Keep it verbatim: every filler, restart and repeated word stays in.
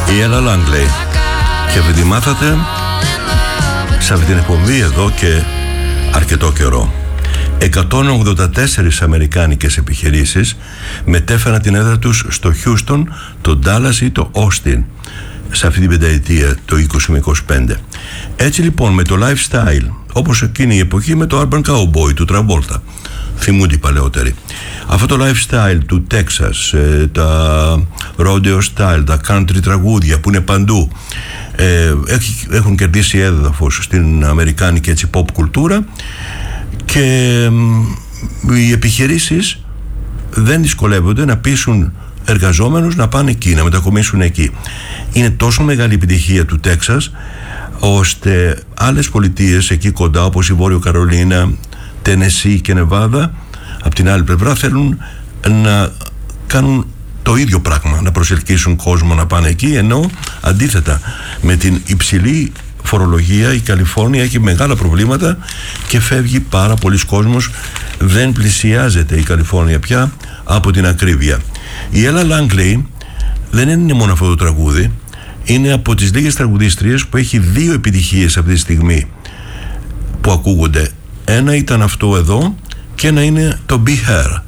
η Ella Langley. Και επειδή μάθατε σε αυτή την εκπομπή εδώ και αρκετό καιρό, εκατόν ογδόντα τέσσερις αμερικάνικες επιχειρήσεις μετέφεραν την έδρα τους στο Χιούστον, το Ντάλλας ή το Όστιν σε αυτή την πενταετία, το είκοσι με είκοσι πέντε. Έτσι λοιπόν, με το lifestyle, όπως εκείνη η εποχή με το Urban Cowboy του Travolta, θυμούνται οι παλαιότεροι, αυτό το lifestyle του Τέξας, τα rodeo style, τα country τραγούδια που είναι παντού, ε, έχουν κερδίσει έδαφος στην αμερικάνικη έτσι pop κουλτούρα, και οι επιχειρήσεις δεν δυσκολεύονται να πείσουν εργαζόμενους να πάνε εκεί, να μετακομίσουν εκεί. Είναι τόσο μεγάλη επιτυχία του Τέξας, ώστε άλλες πολιτείες εκεί κοντά, όπως η Βόρειο Καρολίνα, Τενεσί και Νεβάδα, από την άλλη πλευρά θέλουν να κάνουν το ίδιο πράγμα, να προσελκύσουν κόσμο να πάνε εκεί, ενώ αντίθετα με την υψηλή φορολογία η Καλιφόρνια έχει μεγάλα προβλήματα και φεύγει πάρα πολλοί κόσμος, δεν πλησιάζεται η Καλιφόρνια πια από την ακρίβεια. Η Ella Langley δεν είναι μόνο αυτό το τραγούδι, είναι από τις λίγες τραγουδίστριες που έχει δύο επιτυχίες αυτή τη στιγμή που ακούγονται. Ένα ήταν αυτό εδώ και ένα είναι το Be Her.